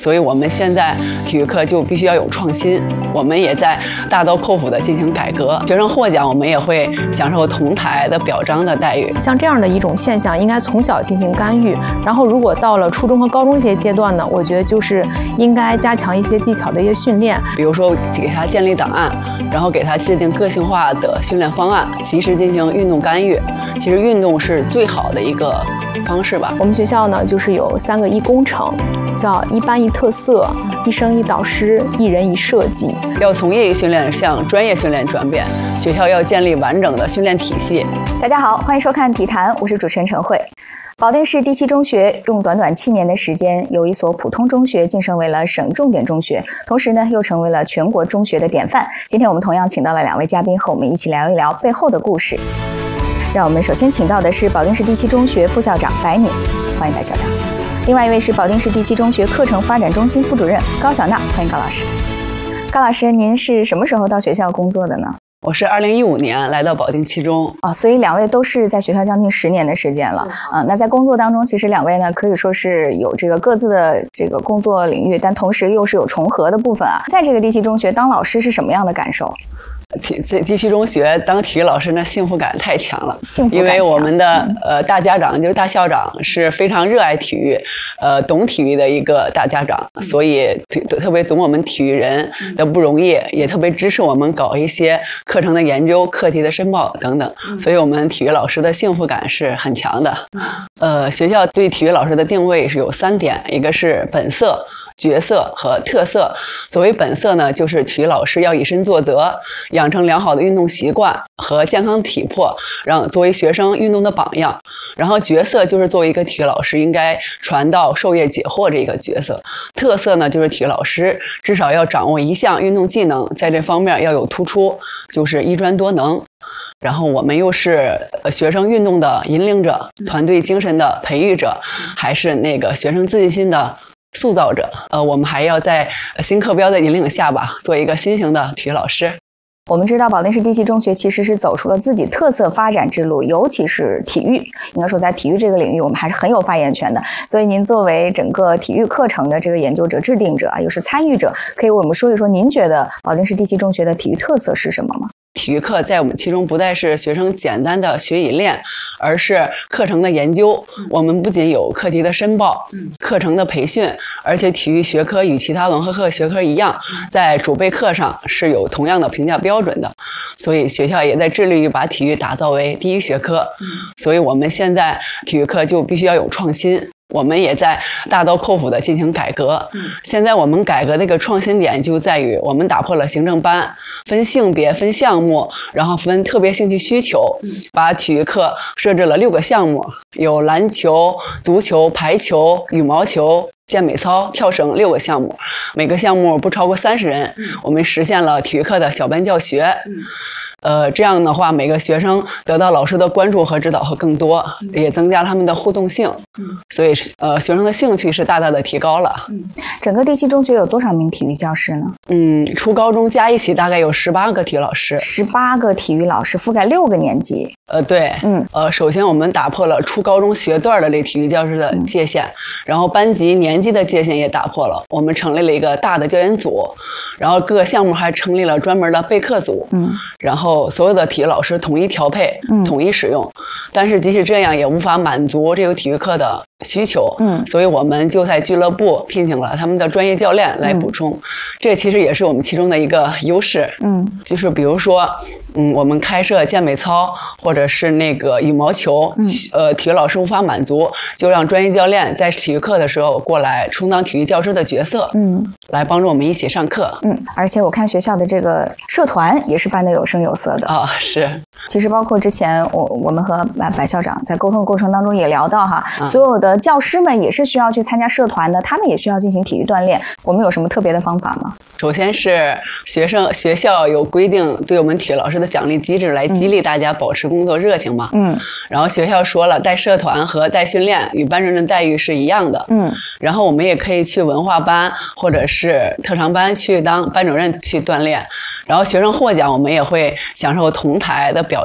所以我们现在体育课就必须要有创新，我们也在大刀阔斧地进行改革。学生获奖，我们也会享受同台的表彰的待遇。 像这样的一种现象，应该从小进行干预。然后，如果到了初中和高中这些阶段呢，我觉得就是应该加强一些技巧的一些训练， 比如说给他建立档案，然后给他制定个性化的训练方案，及时进行运动干预。其实运动是最好的一个方式吧。 我们学校呢，就是有3个1工程，叫1班1特色、1生1导师、1人1设计。 要从业余训练向专业训练转变，学校要建立完整的训练体系。 大家好，欢迎收看体坛，我是主持人陈慧。保定市第7中学用短短7年的时间，由一所普通中学晋升为了省重点中学，同时呢，又成为了全国中学的典范。今天我们同样请到了2位嘉宾，和我们一起聊一聊背后的故事。让我们首先请到的是保定市第7中学副校长白敏，欢迎白校长。另外一位是保定市第7中学课程发展中心副主任高小娜，欢迎高老师。高老师，您是什么时候到学校工作的呢？ 我是2015年来到保定7中所以2位都是在学校将近10年的时间了那在工作当中，其实2位呢可以说是有这个各自的这个工作领域，但同时又是有重合的部分啊。在这个第7中学当老师是什么样的感受？ 第7中学当体育老师，那幸福感太强了。 幸福感强， 因为我们的大家长就是大校长是非常热爱体育，懂体育的一个大家长，所以特别懂我们体育人的不容易，也特别支持我们搞一些课程的研究、课题的申报等等。所以我们体育老师的幸福感是很强的。学校对体育老师的定位是有3点，一个是本色、角色和特色。所谓本色呢，就是体育老师要以身作则，养成良好的运动习惯和健康体魄，让作为学生运动的榜样。然后角色就是作为一个体育老师应该传道授业解惑这一个角色。特色呢，就是体育老师至少要掌握1项运动技能，在这方面要有突出，就是一专多能。然后我们又是学生运动的引领者，团队精神的培育者，还是那个学生自信心的塑造者。我们还要在新课标的引领下吧，做一个新型的体育老师。 我们知道保定市第7中学其实是走出了自己特色发展之路，尤其是体育，应该说在体育这个领域我们还是很有发言权的。所以您作为整个体育课程的这个研究者、制定者又是参与者，可以为我们说一说您觉得保定市第7中学的体育特色是什么吗？ 体育课在我们7中不再是学生简单的学以练，而是课程的研究。我们不仅有课题的申报、课程的培训，而且体育学科与其他文化课学科一样，在主备课上是有同样的评价标准的。所以学校也在致力于把体育打造为第1学科。所以我们现在体育课就必须要有创新。我们也在大刀阔斧地进行改革。现在我们改革的一个创新点就在于，我们打破了行政班，分性别、分项目，然后分特别兴趣需求，把体育课设置了6个项目，有篮球、足球、排球、羽毛球、健美操、跳绳6个项目，每个项目不超过30人。我们实现了体育课的小班教学。这样的话，每个学生得到老师的关注和指导会更多，也增加了他们的互动性。所以学生的兴趣是大大的提高了。 整个第7中学有多少名体育教师呢？ 初高中加一起大概有18个体育老师。 18个体育老师覆盖6个年级。 对。首先我们打破了初高中学段的这体育教师的界限，然后班级年级的界限也打破了。我们成立了一个大的教研组，然后各个项目还成立了专门的备课组。然后所有的体育老师统一调配，统一使用。但是即使这样也无法满足这个体育课的需求。所以我们就在俱乐部聘请了他们的专业教练来补充。这其实也是我们7中的一个优势。就是比如说我们开设健美操或者是那个羽毛球，体育老师无法满足，就让专业教练在体育课的时候过来充当体育教师的角色，来帮助我们一起上课。 而且我看学校的这个社团也是办得有声有色的。 是。 其实包括之前我们和白校长在沟通的过程当中也聊到所有的教师们也是需要去参加社团的，他们也需要进行体育锻炼。我们有什么特别的方法吗？ 首先是学校有规定对我们体育老师的奖励机制，来激励大家保持工作热情嘛。然后学校说了，带社团和带训练与班主任的待遇是一样的。然后我们也可以去文化班或者是特长班去当班主任去锻炼。然后学生获奖，我们也会享受同台的表